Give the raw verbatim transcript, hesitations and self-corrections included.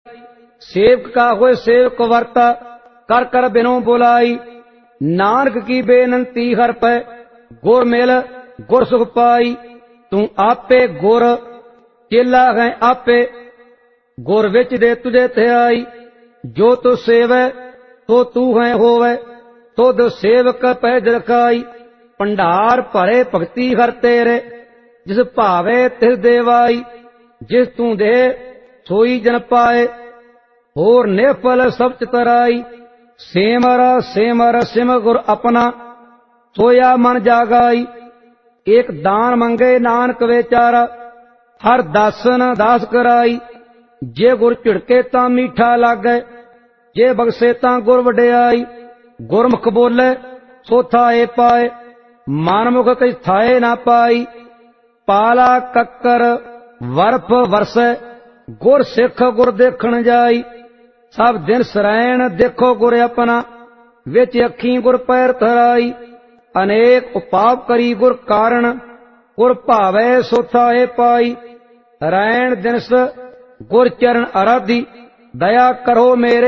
सेवक का होए सेवक वर्ता कर कर बिनो बुलाई। नानक की बेनंती हर पै गुर मिल गुर सुख पाई। तू आपे गुर चेला है आपे गुर विच दे तुझे ध्याई। जो तु सेवै तो तू है होवे तुद सेवक पैज रखाई। भंडार भरे भगती हर तेरे जिस भावे तिस देवाई। जिस तू दे सोई जन पाए होर निफल सब चितराई। सेमर सेमर सिम गुर अपना सोया मन जागाई। एक दान मंगे नानक विचारा हर दासन दास कराई। जे गुर झिड़के तां मीठा लागे जे बगसे तां गुर वडियाई। गुरमुख बोले सो थाए पाए मनमुख कछ थाए ना पाई। पाला कक्कर वर्फ वरसै गुर सिख गुर देखण जाई। सब दिन सरैण देखो गुर अपना विच अखी गुर पैर धराई। अनेक उपाव करी गुर कारण गुर भावै सो थाए पाई। रैण दिनस गुर चरण आराधी दया करो मेरे